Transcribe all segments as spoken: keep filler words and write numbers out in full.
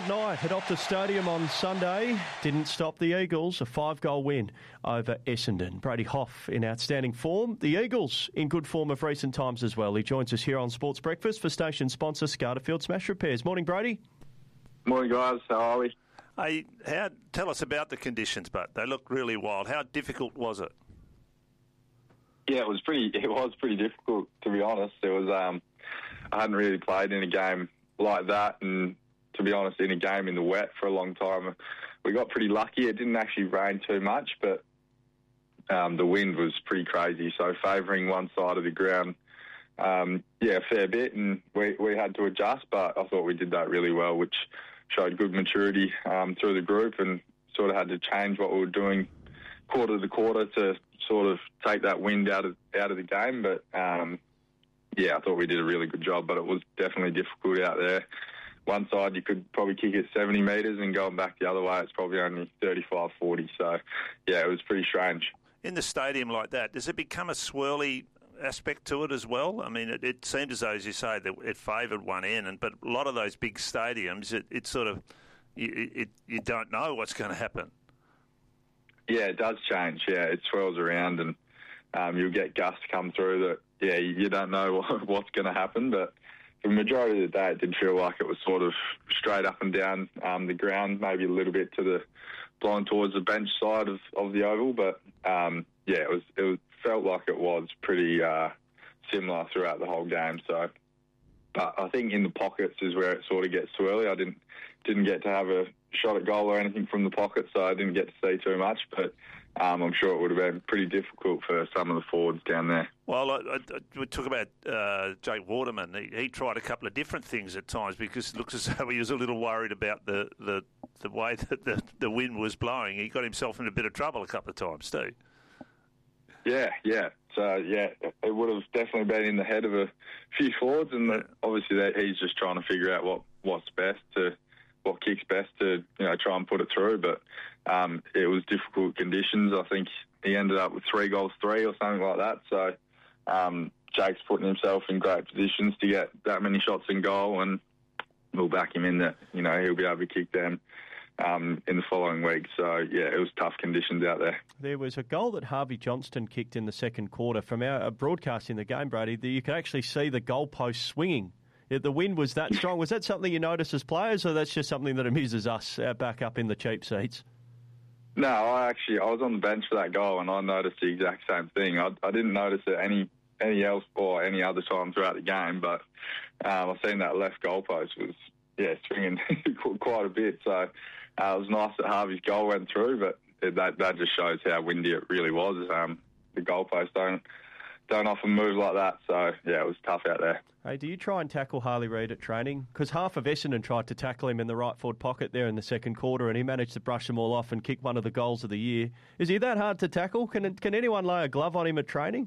wild night at Optus Stadium on Sunday didn't stop the Eagles. A five-goal win over Essendon. Brady Hough in outstanding form. The Eagles in good form of recent times as well. He joins us here on Sports Breakfast for station sponsor Scarterfield Smash Repairs. Morning, Brady. Morning, guys. How are we? Hey, how, tell us about the conditions, but they look really wild. How difficult was it? Yeah, it was pretty. It was pretty difficult, to be honest. It was. Um, I hadn't really played in a game like that, and to be honest, in a game in the wet for a long time. We got pretty lucky. It didn't actually rain too much, but um, the wind was pretty crazy, so favouring one side of the ground. Um, yeah, a fair bit, and we we had to adjust, but I thought we did that really well, which showed good maturity um, through the group, and sort of had to change what we were doing quarter to quarter to sort of take that wind out of out of the game. But um, yeah, I thought we did a really good job, but it was definitely difficult out there. One side you could probably kick it seventy metres, and going back the other way it's probably only thirty-five, forty. So yeah, it was pretty strange. In the stadium like that, does it become a swirly aspect to it as well? I mean, it, it seemed as though, as you say, that it favoured one end, and but a lot of those big stadiums, it, it sort of you, it, you don't know what's going to happen. Yeah, it does change. Yeah, it swirls around, and um, you'll get gusts come through that, yeah, you don't know what, what's going to happen. But for the majority of the day, it did feel like it was sort of straight up and down um, the ground, maybe a little bit to the blowing towards the bench side of, of the oval. But um, yeah, it was it was, felt like it was pretty uh, similar throughout the whole game. So, but I think in the pockets is where it sort of gets swirly. I didn't didn't get to have a shot at goal or anything from the pocket, so I didn't get to see too much, but um, I'm sure it would have been pretty difficult for some of the forwards down there. Well, I, I, we talk about uh, Jake Waterman. He, he tried a couple of different things at times because it looks as though he was a little worried about the, the, the way that the, the wind was blowing. He got himself in a bit of trouble a couple of times too. Yeah, yeah. So, yeah, it would have definitely been in the head of a few forwards, and yeah. obviously that he's just trying to figure out what, what's best to what kicks best to, you know, try and put it through. But um, it was difficult conditions. I think he ended up with three goals, three or something like that. So um, Jake's putting himself in great positions to get that many shots in goal, and we'll back him in that, you know, he'll be able to kick them um, in the following week. So, yeah, it was tough conditions out there. There was a goal that Harvey Johnston kicked in the second quarter. From our broadcast in the game, Brady, that you could actually see the goalpost swinging. The wind was that strong. Was that something you noticed as players, or that's just something that amuses us uh, back up in the cheap seats? No, I actually I was on the bench for that goal, and I noticed the exact same thing. I, I didn't notice it any any else or any other time throughout the game, but um, I've seen that left goalpost was yeah swinging quite a bit. So uh, it was nice that Harvey's goal went through, but it, that that just shows how windy it really was. Um, the goalposts don't don't often move like that, so yeah, it was tough out there. Hey, do you try and tackle Harley Reid at training? Because half of Essendon tried to tackle him in the right forward pocket there in the second quarter, and he managed to brush them all off and kick one of the goals of the year. Is he that hard to tackle? Can can anyone lay a glove on him at training?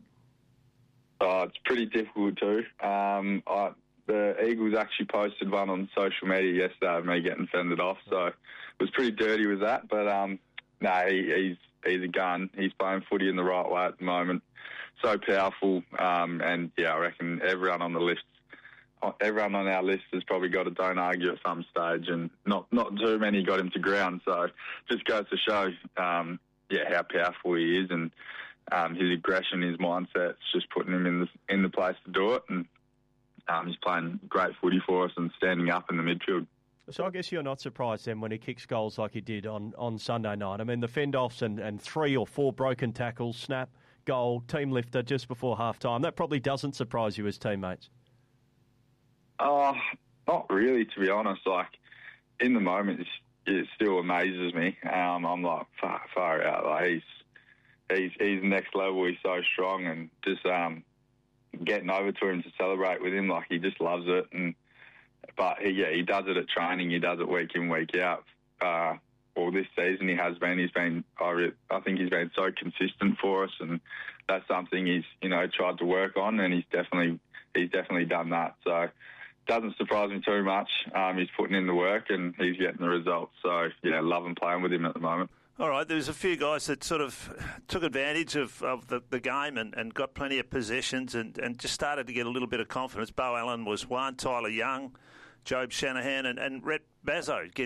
Oh, it's pretty difficult too. Um, I, the Eagles actually posted one on social media yesterday of me getting fended off, so it was pretty dirty with that. But um, no, he, he's he's a gun. He's playing footy in the right way at the moment. So powerful, um, and yeah, I reckon everyone on the list, everyone on our list has probably got a don't argue at some stage, and not not too many got him to ground. So just goes to show, um, yeah, how powerful he is, and um, his aggression, his mindset's just putting him in the in the place to do it, and um, he's playing great footy for us and standing up in the midfield. So I guess you're not surprised then when he kicks goals like he did on, on Sunday night. I mean, the fend-offs and, and three or four broken tackles, snap, goal, team lifter just before half-time. That probably doesn't surprise you as teammates. Oh, not really, to be honest. Like, in the moment, it's, it still amazes me. Um, I'm like, far, far out. Like, he's, he's, he's next level. He's so strong, and just um, getting over to him to celebrate with him, like, he just loves it. And But, he, yeah, he does it at training. He does it week in, week out. Uh, well, this season he has been. He's been, I, re- I think he's been so consistent for us, and that's something he's, you know, tried to work on, and he's definitely, he's definitely done that. So it doesn't surprise me too much. Um, he's putting in the work, and he's getting the results. So, yeah, loving playing with him at the moment. All right, there's a few guys that sort of took advantage of, of the, the game and, and got plenty of possessions and, and just started to get a little bit of confidence. Beau Allen was one, Tyler Young, Job Shanahan and, and Rhett Bazzo